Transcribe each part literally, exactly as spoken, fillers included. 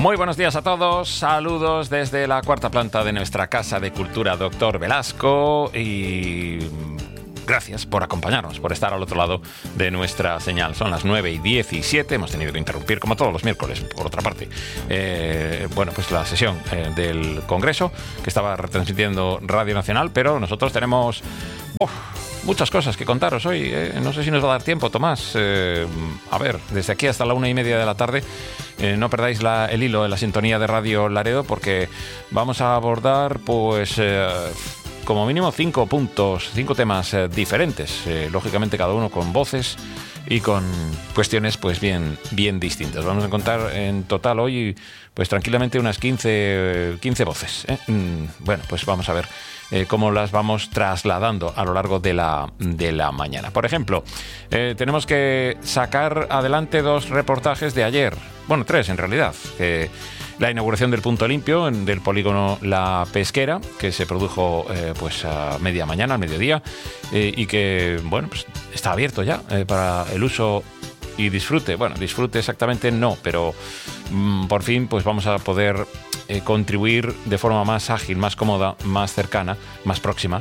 Muy buenos días a todos, saludos desde la cuarta planta de nuestra Casa de Cultura Doctor Velasco y gracias por acompañarnos, por estar al otro lado de nuestra señal. Son las nueve y diecisiete, hemos tenido que interrumpir como todos los miércoles, por otra parte, eh, bueno, pues la sesión eh, del Congreso que estaba retransmitiendo Radio Nacional, pero nosotros tenemos uf, muchas cosas que contaros hoy, eh. no sé si nos va a dar tiempo, Tomás. Eh, a ver, desde aquí hasta la una y media de la tarde, Eh, no perdáis la, el hilo en la sintonía de Radio Laredo, porque vamos a abordar, pues, eh, como mínimo cinco puntos, cinco temas eh, diferentes, eh, lógicamente cada uno con voces y con cuestiones, pues, bien, bien distintas. Vamos a contar en total hoy, pues, tranquilamente unas quince, quince voces, ¿eh? Mm, bueno, pues vamos a ver Eh, cómo las vamos trasladando a lo largo de la, de la mañana. Por ejemplo, eh, tenemos que sacar adelante dos reportajes de ayer, bueno, tres en realidad. Eh, la inauguración del punto limpio en, del polígono La Pesquera, que se produjo eh, pues a media mañana, al mediodía, eh, y que, bueno, pues está abierto ya eh, para el uso y disfrute. Bueno, disfrute exactamente no, pero mmm, por fin pues vamos a poder eh, contribuir de forma más ágil, más cómoda, más cercana, más próxima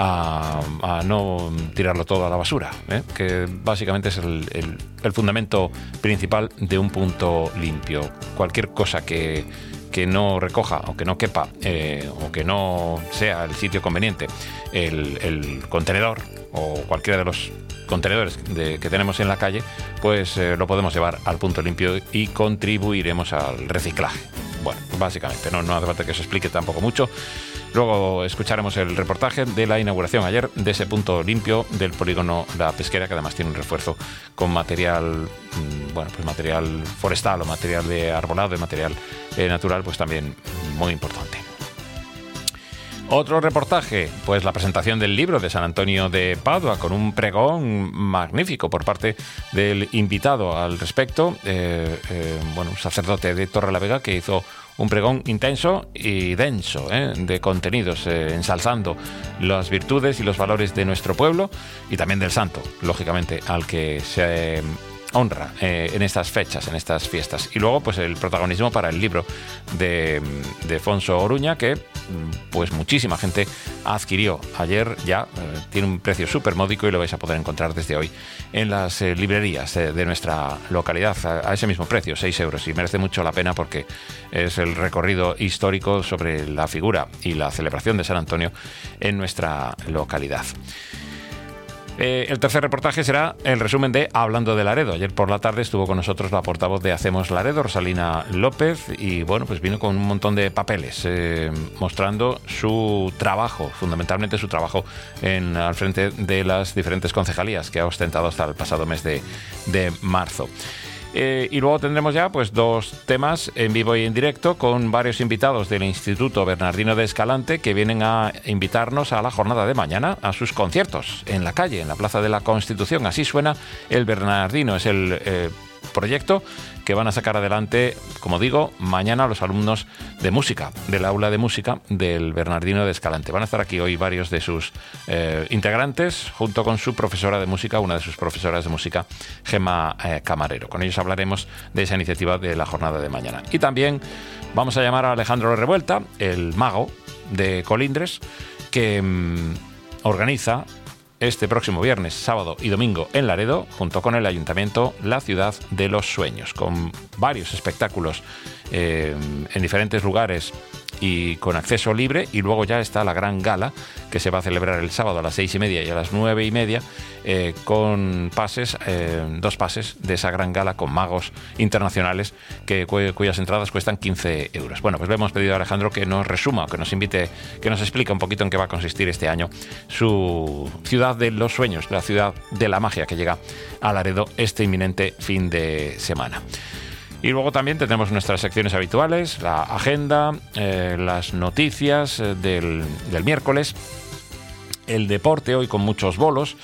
a, a no tirarlo todo a la basura, ¿eh? Que básicamente es el, el, el fundamento principal de un punto limpio. Cualquier cosa que que no recoja o que no quepa eh, o que no sea el sitio conveniente, el, el contenedor o cualquiera de los contenedores de, que tenemos en la calle, pues eh, lo podemos llevar al punto limpio y contribuiremos al reciclaje. Bueno, básicamente, no, no hace falta que se explique tampoco mucho. Luego escucharemos el reportaje de la inauguración ayer de ese punto limpio del polígono La Pesquera, que además tiene un refuerzo con material, bueno, pues material forestal o material de arbolado, de material eh, natural, pues también muy importante. Otro reportaje, pues la presentación del libro de San Antonio de Padua, con un pregón magnífico por parte del invitado al respecto, eh, eh, bueno, un sacerdote de Torrelavega que hizo un pregón intenso y denso, ¿eh? de contenidos, eh, ensalzando las virtudes y los valores de nuestro pueblo y también del santo, lógicamente, al que se eh, honra eh, en estas fechas, en estas fiestas. Y luego, pues el protagonismo para el libro de, de Fonso Oruña, que pues muchísima gente adquirió ayer ya, eh, tiene un precio súper módico y lo vais a poder encontrar desde hoy en las eh, librerías eh, de nuestra localidad a, a ese mismo precio, seis euros, y merece mucho la pena porque es el recorrido histórico sobre la figura y la celebración de San Antonio en nuestra localidad. Eh, el tercer reportaje será el resumen de Hablando de Laredo. Ayer por la tarde estuvo con nosotros la portavoz de Hacemos Laredo, Rosalina López, y bueno, pues vino con un montón de papeles eh, mostrando su trabajo, fundamentalmente su trabajo en, al frente de las diferentes concejalías que ha ostentado hasta el pasado mes de, de marzo. Eh, y luego tendremos ya pues dos temas en vivo y en directo con varios invitados del Instituto Bernardino de Escalante que vienen a invitarnos a la jornada de mañana a sus conciertos en la calle, en la Plaza de la Constitución. Así suena el Bernardino, es el eh, proyecto que van a sacar adelante, como digo, mañana los alumnos de música, del aula de música del Bernardino de Escalante. Van a estar aquí hoy varios de sus eh, integrantes, junto con su profesora de música, una de sus profesoras de música, Gemma eh, Camarero. Con ellos hablaremos de esa iniciativa de la jornada de mañana. Y también vamos a llamar a Alejandro Revuelta, el mago de Colindres, que mmm, organiza este próximo viernes, sábado y domingo en Laredo, junto con el Ayuntamiento, la Ciudad de los Sueños, con varios espectáculos eh, en diferentes lugares y con acceso libre. Y luego ya está la gran gala que se va a celebrar el sábado a las seis y media y a las nueve y media eh, con pases, eh, dos pases de esa gran gala con magos internacionales que, cu- cuyas entradas cuestan quince euros. Bueno, pues le hemos pedido a Alejandro que nos resuma, que nos invite, que nos explique un poquito en qué va a consistir este año su Ciudad de los Sueños, la ciudad de la magia que llega a Laredo este inminente fin de semana. Y luego también tendremos nuestras secciones habituales, la agenda, eh, las noticias eh, del, del miércoles, el deporte hoy con muchos bolos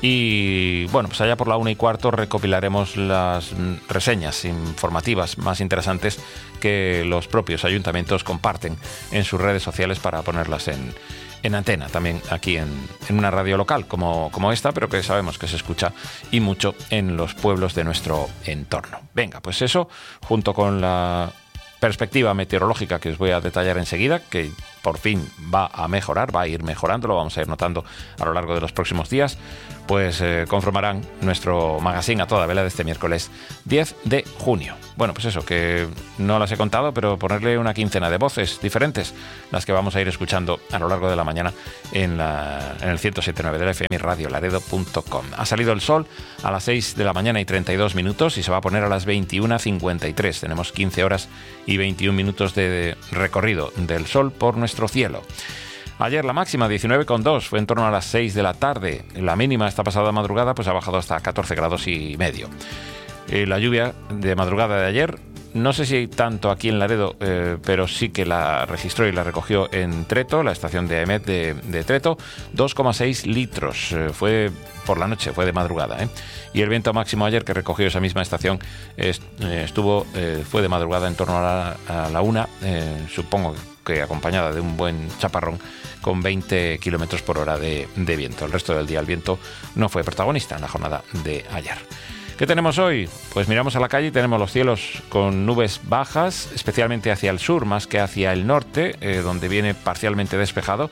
y bueno, pues allá por la una y cuarto recopilaremos las reseñas informativas más interesantes que los propios ayuntamientos comparten en sus redes sociales para ponerlas en, en antena, también aquí en, en una radio local como, como esta, pero que sabemos que se escucha y mucho en los pueblos de nuestro entorno. Venga, pues eso, junto con la perspectiva meteorológica que os voy a detallar enseguida, que por fin va a mejorar, va a ir mejorando, lo vamos a ir notando a lo largo de los próximos días, pues eh, conformarán nuestro magazine a toda vela de este miércoles diez de junio. Bueno, pues eso, que no las he contado, pero ponerle una quincena de voces diferentes, las que vamos a ir escuchando a lo largo de la mañana en, la, en el ciento siete punto nueve de la F M, radio laredo punto com. Ha salido el sol a las seis de la mañana y treinta y dos minutos y se va a poner a las veintiuna cincuenta y tres. Tenemos quince horas y veintiún minutos de recorrido del sol por nuestro cielo. Ayer la máxima diecinueve coma dos, fue en torno a las seis de la tarde. La mínima esta pasada madrugada pues ha bajado hasta catorce grados y medio. Eh, la lluvia de madrugada de ayer, no sé si tanto aquí en Laredo, eh, pero sí que la registró y la recogió en Treto, la estación de AEMET de, de Treto, dos coma seis litros. Eh, fue por la noche, fue de madrugada, ¿eh? Y el viento máximo ayer que recogió esa misma estación est, eh, estuvo, eh, fue de madrugada en torno a la, a la una, eh, supongo que acompañada de un buen chaparrón, con veinte kilómetros por hora de, de viento. El resto del día el viento no fue protagonista en la jornada de ayer. ¿Qué tenemos hoy? Pues miramos a la calle y tenemos los cielos con nubes bajas, especialmente hacia el sur, más que hacia el norte, eh, donde viene parcialmente despejado.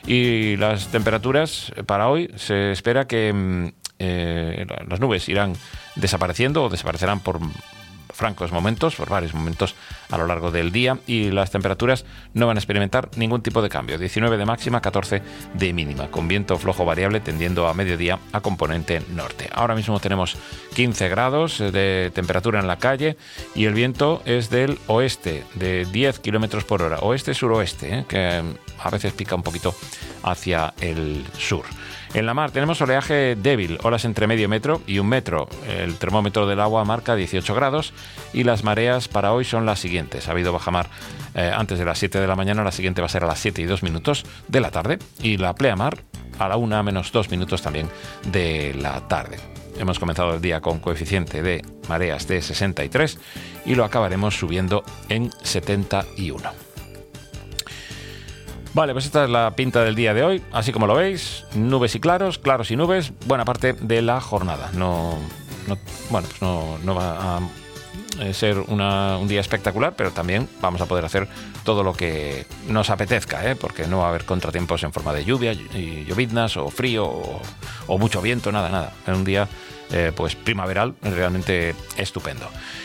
Y las temperaturas para hoy se espera que eh, las nubes irán desapareciendo o desaparecerán por francos momentos, por varios momentos a lo largo del día, y las temperaturas no van a experimentar ningún tipo de cambio. diecinueve de máxima, catorce de mínima, con viento flojo variable tendiendo a mediodía a componente norte. Ahora mismo tenemos quince grados de temperatura en la calle y el viento es del oeste, de diez kilómetros por hora, oeste-suroeste, ¿eh? que a veces pica un poquito hacia el sur. En la mar tenemos oleaje débil, olas entre medio metro y un metro. El termómetro del agua marca dieciocho grados y las mareas para hoy son las siguientes. Ha habido bajamar eh, antes de las siete de la mañana, la siguiente va a ser a las siete y dos minutos de la tarde y la pleamar a la una menos dos minutos también de la tarde. Hemos comenzado el día con coeficiente de mareas de sesenta y tres y lo acabaremos subiendo en setenta y uno. Vale, pues esta es la pinta del día de hoy, así como lo veis, nubes y claros, claros y nubes, buena parte de la jornada. No, no, bueno, pues no, no va a ser una, un día espectacular, pero también vamos a poder hacer todo lo que nos apetezca, ¿eh? Porque no va a haber contratiempos en forma de lluvia y lloviznas o frío o, o mucho viento, nada, nada. En un día eh, pues primaveral realmente estupendo.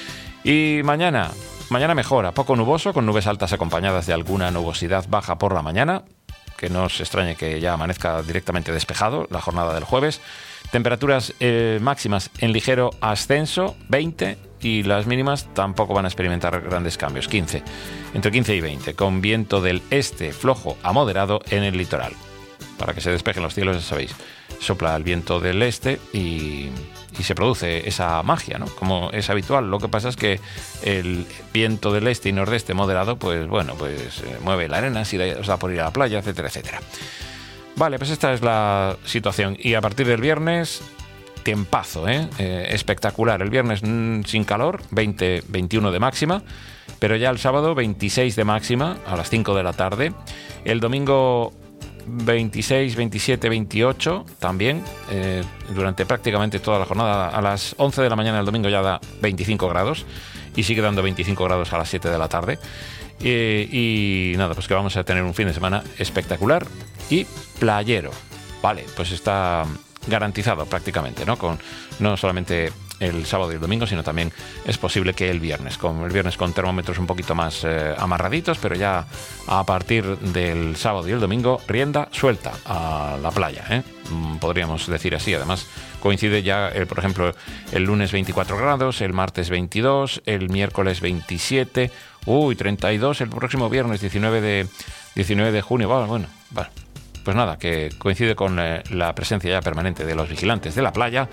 Y mañana... Mañana mejora, poco nuboso, con nubes altas acompañadas de alguna nubosidad baja por la mañana, que no os extrañe que ya amanezca directamente despejado la jornada del jueves. Temperaturas eh, máximas en ligero ascenso, veinte, y las mínimas tampoco van a experimentar grandes cambios, quince, entre quince y veinte, con viento del este flojo a moderado en el litoral. Para que se despejen los cielos, ya sabéis, sopla el viento del este y, y se produce esa magia, ¿no? Como es habitual. Lo que pasa es que el viento del este y nordeste moderado, pues bueno, pues eh, mueve la arena, si os da por ir a la playa, etcétera, etcétera. Vale, pues esta es la situación. Y a partir del viernes, tiempazo, ¿eh? Eh, espectacular. El viernes mmm, sin calor, veinte, veintiuno de máxima, pero ya el sábado veintiséis de máxima a las cinco de la tarde. El domingo veintiséis, veintisiete, veintiocho también, eh, durante prácticamente toda la jornada. A las once de la mañana del domingo ya da veinticinco grados y sigue dando veinticinco grados a las siete de la tarde. Eh, y nada, pues que vamos a tener un fin de semana espectacular y playero. Vale, pues está garantizado prácticamente, ¿no? Con no solamente el sábado y el domingo, sino también es posible que el viernes, con el viernes con termómetros un poquito más eh, amarraditos, pero ya a partir del sábado y el domingo, rienda suelta a la playa, ¿eh? Podríamos decir así. Además, coincide ya, el, por ejemplo, el lunes veinticuatro grados, el martes veintidós, el miércoles veintisiete, uy, treinta y dos, el próximo viernes diecinueve de junio. Bueno, bueno, bueno. Pues nada, que coincide con eh, la presencia ya permanente de los vigilantes de la playa,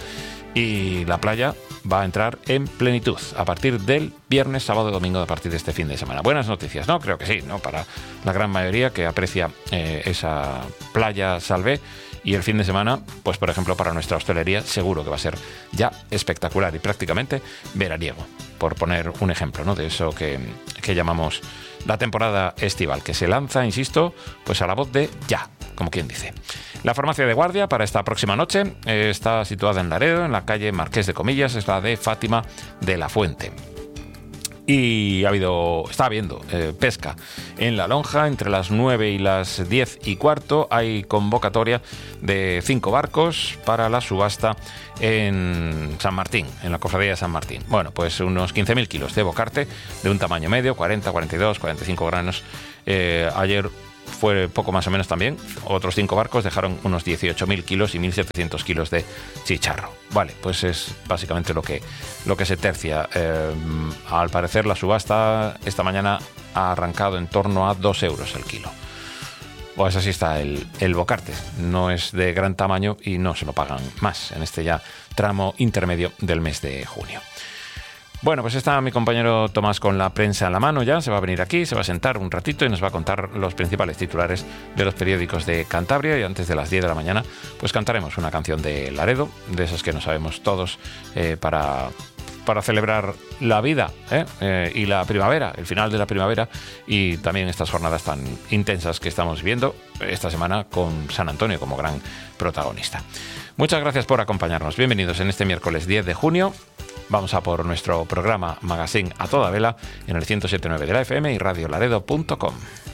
y la playa va a entrar en plenitud a partir del viernes, sábado y domingo, a partir de este fin de semana. Buenas noticias, ¿no? Creo que sí, ¿no? Para la gran mayoría que aprecia eh, esa playa Salvé. Y el fin de semana, pues por ejemplo para nuestra hostelería, seguro que va a ser ya espectacular y prácticamente veraniego, por poner un ejemplo, ¿no? De eso que, que llamamos la temporada estival, que se lanza, insisto, pues a la voz de ya, como quien dice. La farmacia de guardia para esta próxima noche eh, está situada en Laredo, en la calle Marqués de Comillas, es la de Fátima de la Fuente. Y ha habido, está habiendo eh, pesca en La Lonja entre las nueve y las diez y cuarto. Hay convocatoria de cinco barcos para la subasta en San Martín, en la cofradía de San Martín. Bueno, pues unos quince mil kilos de bocarte de un tamaño medio, cuarenta, cuarenta y dos, cuarenta y cinco granos. Eh, ayer fue poco más o menos también. Otros cinco barcos dejaron unos dieciocho mil kilos y mil setecientos kilos de chicharro. Vale, pues es básicamente lo que, lo que se tercia. Eh, al parecer la subasta esta mañana ha arrancado en torno a dos euros el kilo. Pues así está el, el bocarte. No es de gran tamaño y no se lo pagan más en este ya tramo intermedio del mes de junio. Bueno, pues está mi compañero Tomás con la prensa en la mano ya, se va a venir aquí, se va a sentar un ratito y nos va a contar los principales titulares de los periódicos de Cantabria, y antes de las diez de la mañana pues cantaremos una canción de Laredo, de esas que no sabemos todos, eh, para, para celebrar la vida ¿eh? Eh, y la primavera, el final de la primavera, y también estas jornadas tan intensas que estamos viendo esta semana con San Antonio como gran protagonista. Muchas gracias por acompañarnos, bienvenidos en este miércoles diez de junio. Vamos a por nuestro programa Magazine a toda vela en el ciento siete punto nueve de la F M y radio laredo punto com.